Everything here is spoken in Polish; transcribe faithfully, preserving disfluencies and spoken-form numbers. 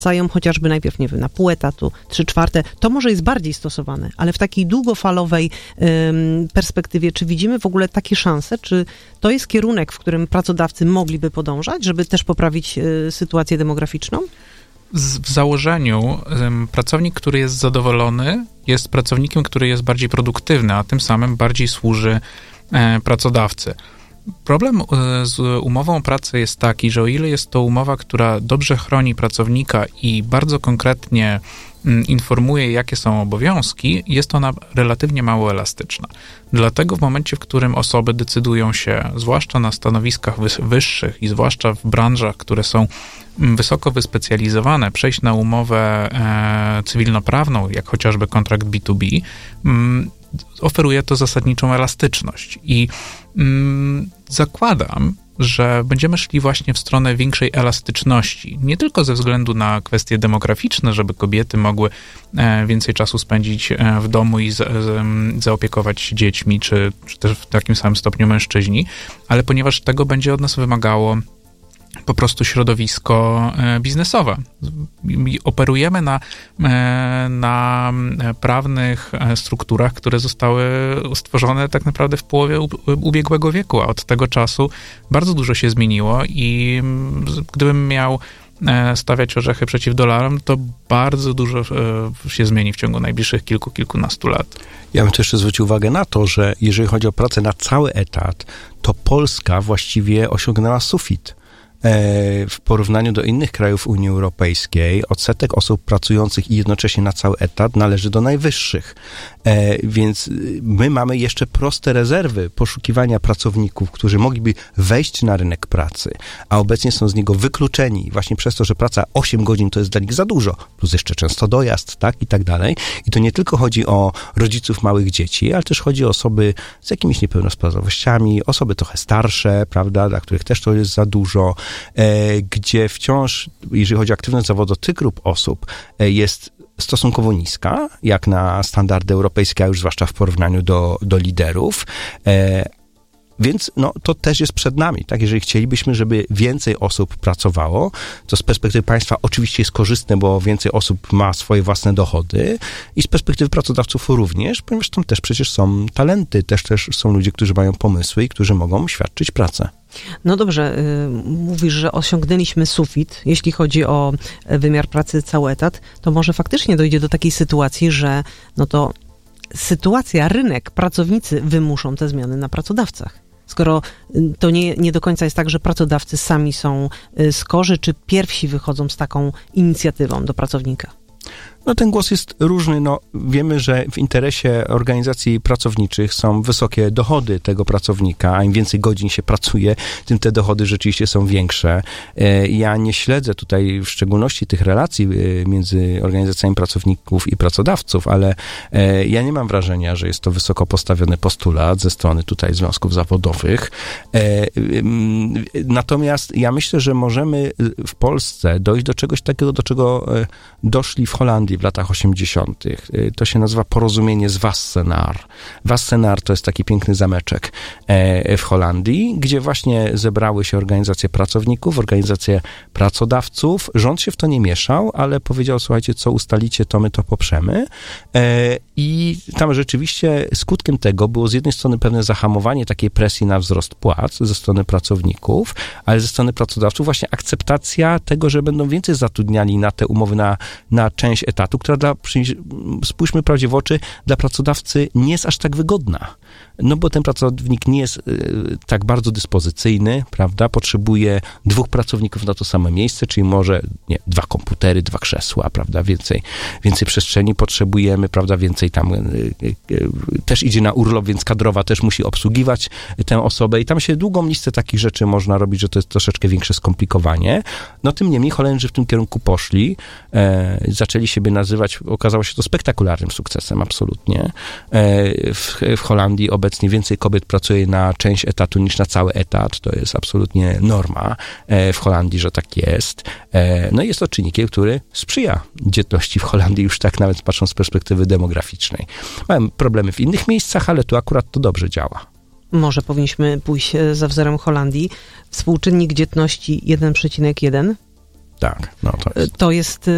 wracają chociażby najpierw, nie wiem, na pół etatu, trzy czwarte, to może jest bardziej stosowane, ale w takiej długofalowej ym, perspektywie, czy widzimy w ogóle takie szanse, czy to jest kierunek, w którym pracodawcy mogliby podążać, żeby też poprawić y, sytuację demograficzną? Z, w założeniu ym, pracownik, który jest zadowolony, jest pracownikiem, który jest bardziej produktywny, a tym samym bardziej służy e, pracodawcy. Problem z umową o pracę jest taki, że o ile jest to umowa, która dobrze chroni pracownika i bardzo konkretnie informuje, jakie są obowiązki, jest ona relatywnie mało elastyczna. Dlatego w momencie, w którym osoby decydują się, zwłaszcza na stanowiskach wyższych i zwłaszcza w branżach, które są wysoko wyspecjalizowane, przejść na umowę e, cywilnoprawną, jak chociażby kontrakt B dwa B, m, oferuje to zasadniczą elastyczność i mm, zakładam, że będziemy szli właśnie w stronę większej elastyczności. Nie tylko ze względu na kwestie demograficzne, żeby kobiety mogły e, więcej czasu spędzić e, w domu i z, z, zaopiekować się dziećmi, czy, czy też w takim samym stopniu mężczyźni, ale ponieważ tego będzie od nas wymagało po prostu środowisko biznesowe. Operujemy na, na prawnych strukturach, które zostały stworzone tak naprawdę w połowie ubiegłego wieku, a od tego czasu bardzo dużo się zmieniło i gdybym miał stawiać orzechy przeciw dolarom, to bardzo dużo się zmieni w ciągu najbliższych kilku, kilkunastu lat. Ja bym też jeszcze zwrócił uwagę na to, że jeżeli chodzi o pracę na cały etat, to Polska właściwie osiągnęła sufit. W porównaniu do innych krajów Unii Europejskiej odsetek osób pracujących i jednocześnie na cały etat należy do najwyższych. Więc my mamy jeszcze proste rezerwy poszukiwania pracowników, którzy mogliby wejść na rynek pracy, a obecnie są z niego wykluczeni właśnie przez to, że praca osiem godzin to jest dla nich za dużo, plus jeszcze często dojazd, tak, i tak dalej. I to nie tylko chodzi o rodziców małych dzieci, ale też chodzi o osoby z jakimiś niepełnosprawnościami, osoby trochę starsze, prawda, dla których też to jest za dużo, gdzie wciąż, jeżeli chodzi o aktywność zawodowa tych grup osób, jest stosunkowo niska, jak na standardy europejskie, a już zwłaszcza w porównaniu do, do liderów. Więc no, to też jest przed nami, tak? Jeżeli chcielibyśmy, żeby więcej osób pracowało, to z perspektywy państwa oczywiście jest korzystne, bo więcej osób ma swoje własne dochody i z perspektywy pracodawców również, ponieważ tam też przecież są talenty, też, też są ludzie, którzy mają pomysły i którzy mogą świadczyć pracę. No dobrze, y, mówisz, że osiągnęliśmy sufit, jeśli chodzi o wymiar pracy cały etat, to może faktycznie dojdzie do takiej sytuacji, że no to sytuacja, rynek, pracownicy wymuszą te zmiany na pracodawcach. Skoro to nie, nie do końca jest tak, że pracodawcy sami są skorzy, czy pierwsi wychodzą z taką inicjatywą do pracownika? No ten głos jest różny. No, wiemy, że w interesie organizacji pracowniczych są wysokie dochody tego pracownika, a im więcej godzin się pracuje, tym te dochody rzeczywiście są większe. Ja nie śledzę tutaj w szczególności tych relacji między organizacjami pracowników i pracodawców, ale ja nie mam wrażenia, że jest to wysoko postawiony postulat ze strony tutaj związków zawodowych. Natomiast ja myślę, że możemy w Polsce dojść do czegoś takiego, do czego doszli w Holandii w latach osiemdziesiątych. To się nazywa porozumienie z Wassenaar. Wassenaar to jest taki piękny zameczek w Holandii, gdzie właśnie zebrały się organizacje pracowników, organizacje pracodawców. Rząd się w to nie mieszał, ale powiedział, słuchajcie, co ustalicie, to my to poprzemy. I tam rzeczywiście skutkiem tego było z jednej strony pewne zahamowanie takiej presji na wzrost płac ze strony pracowników, ale ze strony pracodawców właśnie akceptacja tego, że będą więcej zatrudniali na te umowy na, na część etatu, która dla, spójrzmy prawdzie w oczy, dla pracodawcy nie jest aż tak wygodna. No bo ten pracownik nie jest y, tak bardzo dyspozycyjny, prawda? Potrzebuje dwóch pracowników na to samo miejsce, czyli może nie, dwa komputery, dwa krzesła, prawda? Więcej, więcej przestrzeni potrzebujemy, prawda? Więcej tam y, y, y, też idzie na urlop, więc kadrowa też musi obsługiwać tę osobę i tam się długą listę takich rzeczy można robić, że to jest troszeczkę większe skomplikowanie. No tym niemniej Holendrzy w tym kierunku poszli, e, zaczęli siebie nazywać, okazało się to spektakularnym sukcesem, absolutnie. E, w, w Holandii obecnie więcej kobiet pracuje na część etatu niż na cały etat. To jest absolutnie norma w Holandii, że tak jest. No i jest to czynnikiem, który sprzyja dzietności w Holandii, już tak nawet patrząc z perspektywy demograficznej. Mamy problemy w innych miejscach, ale tu akurat to dobrze działa. Może powinniśmy pójść za wzorem Holandii. Współczynnik dzietności jeden przecinek jeden. Tak, no to jest. To jest